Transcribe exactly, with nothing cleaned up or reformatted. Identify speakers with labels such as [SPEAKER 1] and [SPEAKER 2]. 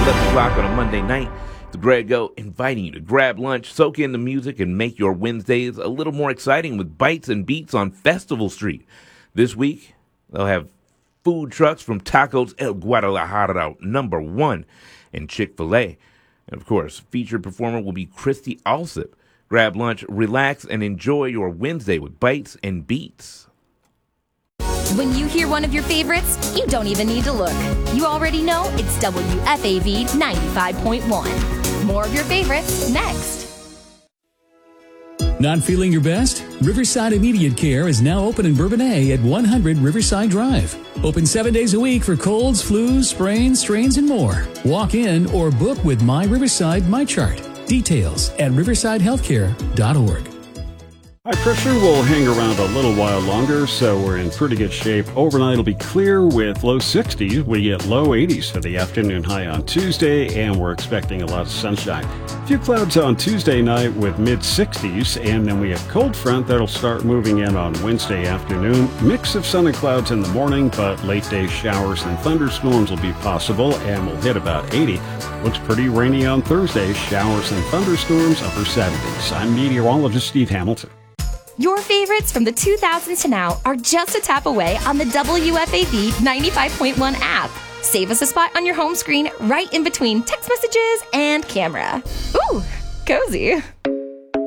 [SPEAKER 1] eleven o'clock on a Monday night. It's Greg O inviting you to grab lunch, soak in the music, and make your Wednesdays a little more exciting with Bites and Beats on Festival Street. This week, they'll have food trucks from Tacos El Guadalajara, number one, and Chick-fil-A. And of course, featured performer will be Christy Alsip. Grab lunch, relax, and enjoy your Wednesday with Bites and Beats.
[SPEAKER 2] When you hear one of your favorites, you don't even need to look. You already know it's W F A V ninety-five point one. More of your favorites next.
[SPEAKER 3] Not feeling your best? Riverside Immediate Care is now open in Bourbonnais at one hundred Riverside Drive. Open seven days a week for colds, flus, sprains, strains, and more. Walk in or book with My Riverside MyChart. Details at riverside healthcare dot org.
[SPEAKER 4] High pressure will hang around a little while longer, so we're in pretty good shape. Overnight it'll be clear with low sixties. We get low eighties for the afternoon high on Tuesday, and we're expecting a lot of sunshine. A few clouds on Tuesday night with mid sixties, and then we have cold front that'll start moving in on Wednesday afternoon. Mix of sun and clouds in the morning, but late day showers and thunderstorms will be possible, and we'll hit about eighty. Looks pretty rainy on Thursday. Showers and thunderstorms, upper seventies. I'm meteorologist Steve Hamilton.
[SPEAKER 2] Your favorites from the two thousands to now are just a tap away on the W F A V ninety-five point one app. Save us a spot on your home screen right in between text messages and camera. Ooh, cozy.